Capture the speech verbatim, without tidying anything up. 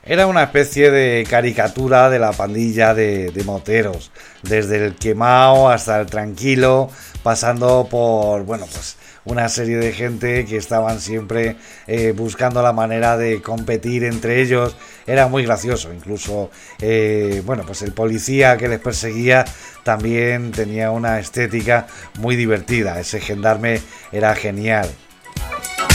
Era una especie de caricatura de la pandilla de, de moteros, desde el quemado hasta el tranquilo, pasando por, bueno, pues una serie de gente que estaban siempre eh, buscando la manera de competir entre ellos. Era muy gracioso, incluso, eh, bueno, pues el policía que les perseguía también tenía una estética muy divertida. Ese gendarme era genial.